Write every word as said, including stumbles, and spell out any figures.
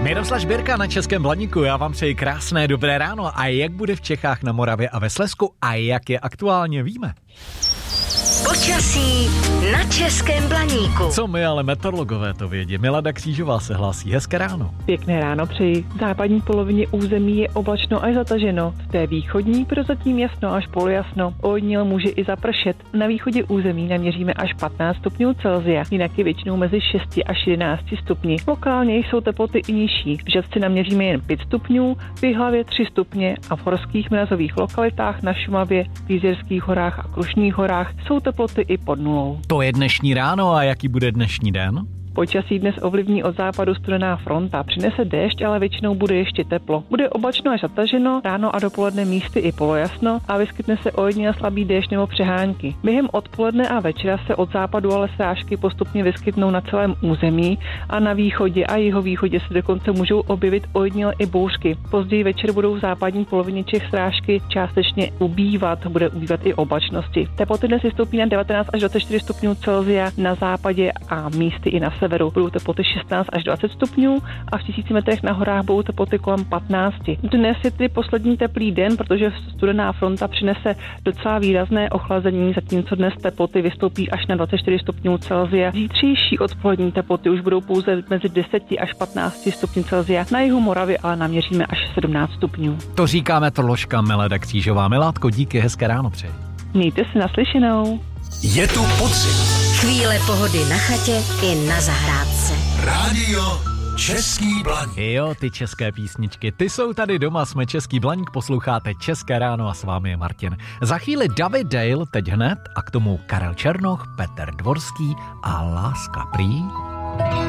Miroslav Birka na Českém Blaníku, já vám přeji krásné dobré ráno. A jak bude v Čechách, na Moravě a ve Slezsku a jak je aktuálně, víme. Počasí na Českém Blaníku. Co my ale meteorologové to vědí. Milada Křížová se hlásí. Hezké ráno. Pěkné ráno přeji. V západní polovině území je oblačno až zataženo. V té východní prozatím jasno až polojasno. Ojediněle může i zapršet. Na východě území naměříme až patnáct stupňů Celsia, jinak je většinou mezi šesti až jedenácti stupni. Lokálně jsou teploty i nižší. V Žatci naměříme jen pět stupňů, v Jihlavě tři stupně a v horských mrazových lokalitách na Šumavě, v Jizerských horách a Krušných horách jsou teploty i pod nulou. To je dnešní ráno a jaký bude dnešní den? Počasí dnes ovlivní od západu studená fronta. Přinese déšť, ale většinou bude ještě teplo. Bude oblačno až zataženo, ráno a dopoledne místy i polojasno a vyskytne se ojediněle slabý déšť nebo přehánky. Během odpoledne a večera se od západu ale srážky postupně vyskytnou na celém území a na východě a jihovýchodě se dokonce můžou objevit ojediněle i bouřky. Později večer budou v západní polovině Čech srážky částečně ubývat, bude ubývat i oblačnosti. Teploty dnes vystoupí na devatenáct až dvacet čtyři stupňů Celsia na západě a místy i na severu budou teploty šestnáct až dvacet stupňů a v tisíci metrech na horách budou teploty kolem patnáct. Dnes je tedy poslední teplý den, protože studená fronta přinese docela výrazné ochlazení, zatímco dnes teploty vystoupí až na dvacet čtyři stupňů Celsia. Zítřejší odpolední teploty už budou pouze mezi deseti až patnácti stupni Celsia. Na jihu Moravy ale naměříme až sedmnáct stupňů. To říká meteoroložka Milada Křížová. Miládko, díky, hezké ráno přeji. Mějte se, naslyšenou. Je tu podzim. Chvíle pohody na chatě i na zahrádce. Rádio Český Blaník. Jo, ty české písničky, ty jsou tady doma, jsme Český Blaník, posloucháte České ráno a s vámi je Martin. Za chvíli David Dale, teď hned, a k tomu Karel Černoch, Petr Dvorský a Láska prý.